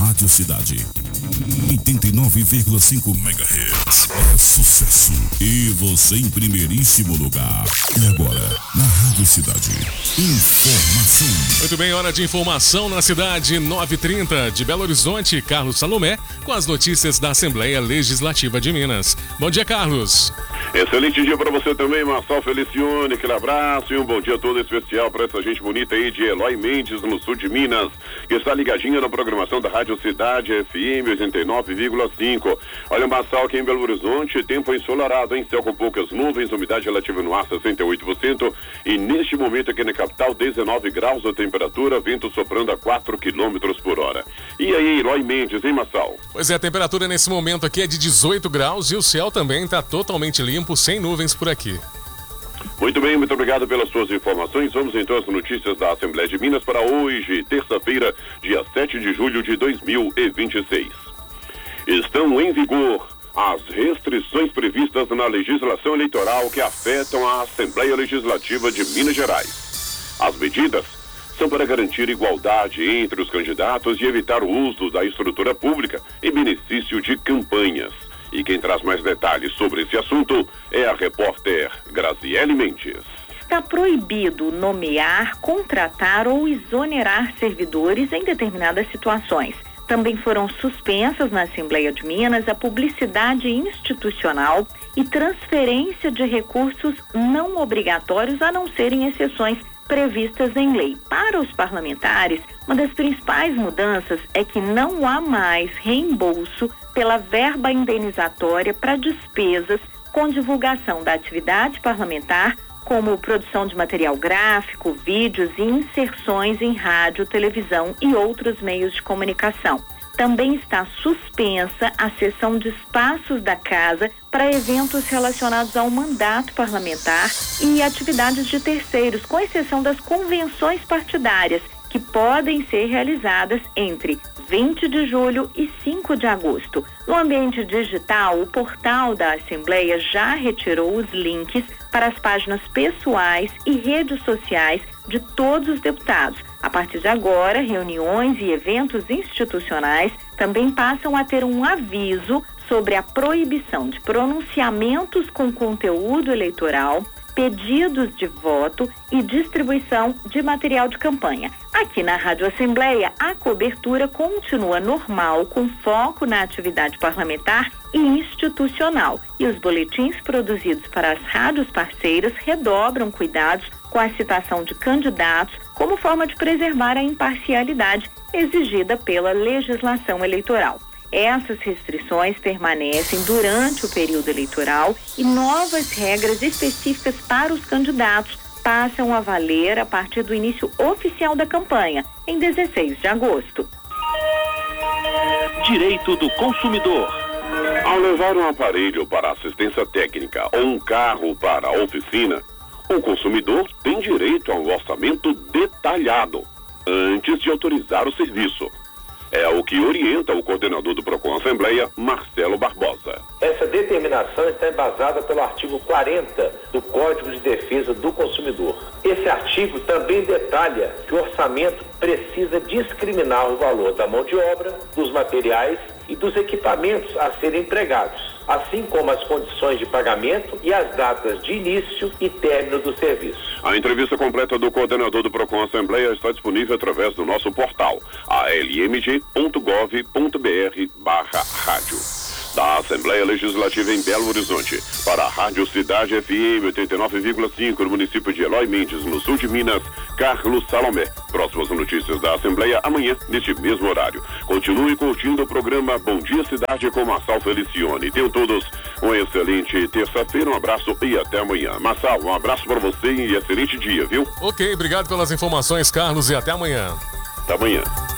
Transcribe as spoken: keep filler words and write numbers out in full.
Rádio Cidade. oitenta e nove vírgula cinco megahertz. É sucesso. E você em primeiríssimo lugar. E agora, na Rádio Cidade, informação. Muito bem, hora de informação na cidade, nove e trinta de Belo Horizonte. Carlos Salomé com as notícias da Assembleia Legislativa de Minas. Bom dia, Carlos. Excelente dia para você também, Marçal Felicione, aquele abraço e um bom dia todo especial para essa gente bonita aí de Eloy Mendes, no sul de Minas, que está ligadinha na programação da Rádio Cidade F M oitenta e nove vírgula cinco. Olha, Marçal, aqui em Belo Horizonte, tempo ensolarado, hein? Céu com poucas nuvens, umidade relativa no ar sessenta e oito por cento e neste momento aqui na capital dezenove graus a temperatura, vento soprando a quatro quilômetros por hora. E aí, Eloy Mendes, hein, Marçal? Pois é, a temperatura nesse momento aqui é de dezoito graus e o céu também está totalmente limpo, sem nuvens por aqui. Muito bem, muito obrigado pelas suas informações. Vamos então às notícias da Assembleia de Minas para hoje, terça-feira, dia sete de julho de dois mil e vinte e seis. Estão em vigor as restrições previstas na legislação eleitoral que afetam a Assembleia Legislativa de Minas Gerais. As medidas são para garantir igualdade entre os candidatos e evitar o uso da estrutura pública em benefício de campanhas. E quem traz mais detalhes sobre esse assunto é a repórter Graziele Mendes. Está proibido nomear, contratar ou exonerar servidores em determinadas situações. Também foram suspensas na Assembleia de Minas a publicidade institucional e transferência de recursos não obrigatórios, a não serem exceções previstas em lei. Para os parlamentares, uma das principais mudanças é que não há mais reembolso pela verba indenizatória para despesas com divulgação da atividade parlamentar, como produção de material gráfico, vídeos e inserções em rádio, televisão e outros meios de comunicação. Também está suspensa a cessão de espaços da casa para eventos relacionados ao mandato parlamentar e atividades de terceiros, com exceção das convenções partidárias, que podem ser realizadas entre vinte de julho e cinco de agosto. No ambiente digital, o portal da Assembleia já retirou os links para as páginas pessoais e redes sociais de todos os deputados. A partir de agora, reuniões e eventos institucionais também passam a ter um aviso sobre a proibição de pronunciamentos com conteúdo eleitoral, pedidos de voto e distribuição de material de campanha. Aqui na Rádio Assembleia, a cobertura continua normal, com foco na atividade parlamentar e institucional. E os boletins produzidos para as rádios parceiras redobram cuidados com a citação de candidatos como forma de preservar a imparcialidade exigida pela legislação eleitoral. Essas restrições permanecem durante o período eleitoral e novas regras específicas para os candidatos passam a valer a partir do início oficial da campanha, em dezesseis de agosto. Direito do consumidor. Ao levar um aparelho para assistência técnica ou um carro para a oficina, o consumidor tem direito a um orçamento detalhado antes de autorizar o serviço. É o que orienta o coordenador do Procon Assembleia, Marcelo Barbosa. Essa determinação está embasada pelo artigo quarenta do Código de Defesa do Consumidor. Esse artigo também detalha que o orçamento precisa discriminar o valor da mão de obra, dos materiais e dos equipamentos a serem empregados, assim como as condições de pagamento e as datas de início e término do serviço. A entrevista completa do coordenador do Procon Assembleia está disponível através do nosso portal, a l m g ponto gov ponto b r barra rádio. Da Assembleia Legislativa em Belo Horizonte, para a Rádio Cidade F M oitenta e nove vírgula cinco, no município de Eloy Mendes, no sul de Minas, Carlos Salomé. Próximas notícias da Assembleia amanhã, neste mesmo horário. Continue curtindo o programa Bom Dia Cidade com Marçal Felicione. Tenham todos uma excelente terça-feira, um abraço e até amanhã. Marçal, um abraço para você e excelente dia, viu? Ok, obrigado pelas informações, Carlos, e até amanhã. Até amanhã.